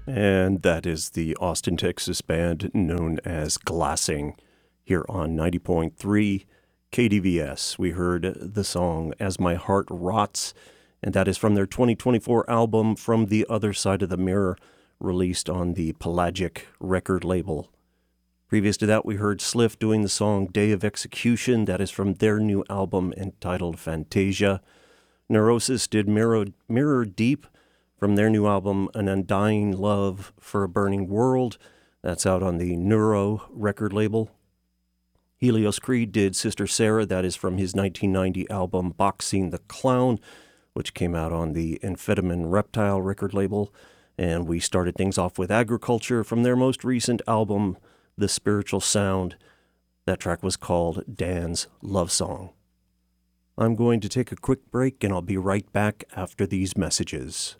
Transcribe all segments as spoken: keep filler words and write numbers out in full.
And that is the Austin, Texas band known as Glassing here on ninety point three K D V S. We heard the song As My Heart Rots, and that is from their twenty twenty-four album From the Other Side of the Mirror, released on the Pelagic record label. Previous to that, we heard Sliff doing the song Day of Execution. That is from their new album entitled Fantasia. Neurosis did Mirror, Mirror Deep from their new album An Undying Love for a Burning World. That's out on the Neuro record label. Helios Creed did Sister Sarah. That is from his nineteen ninety album Boxing the Clown, which came out on the Amphetamine Reptile record label. And we started things off with Agriculture from their most recent album, The Spiritual Sound. That track was called Dan's Love Song. I'm going to take a quick break, and I'll be right back after these messages.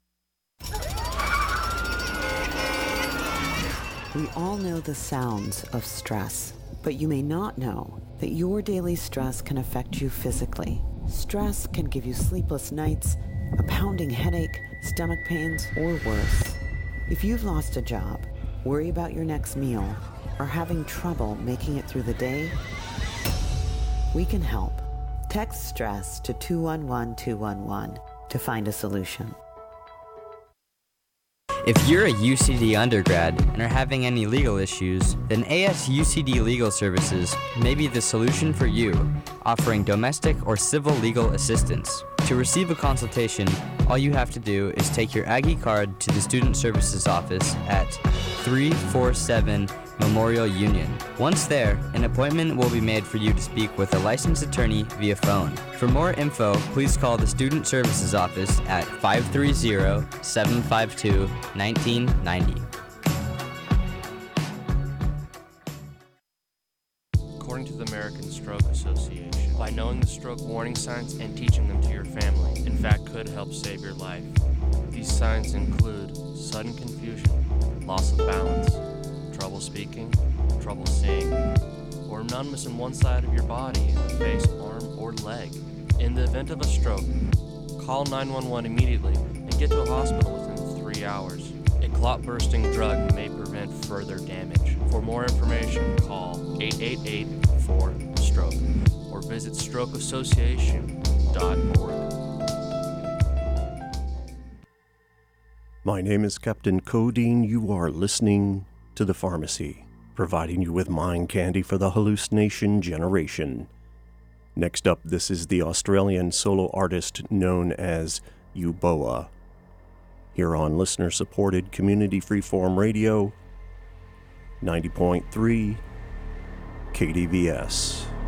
We all know the sounds of stress, but you may not know that your daily stress can affect you physically. Stress can give you sleepless nights, a pounding headache, stomach pains, or worse. If you've lost a job, worry about your next meal, or having trouble making it through the day, we can help. Text STRESS to two one one two one one to find a solution. If you're a U C D undergrad and are having any legal issues, then A S U C D Legal Services may be the solution for you, offering domestic or civil legal assistance. To receive a consultation, all you have to do is take your Aggie card to the Student Services Office at three forty-seven Memorial Union. Once there, an appointment will be made for you to speak with a licensed attorney via phone. For more info, please call the Student Services Office at five three zero, seven five two, one nine nine zero. According to the American Stroke Association, by knowing the stroke warning signs and teaching them to your family, in fact could help save your life. These signs include sudden confusion, loss of balance, trouble speaking, trouble seeing, or numbness in one side of your body, the face, arm, or leg. In the event of a stroke, call nine one one immediately and get to a hospital within three hours. A clot-bursting drug may prevent further damage. For more information, call eight eight eight, four, stroke or visit stroke association dot org. My name is Captain Codeine. You are listening to The Pharmacy, providing you with mind candy for the hallucination generation. Next up, this is the Australian solo artist known as Euboa, here on listener-supported community freeform radio, ninety point three K D V S.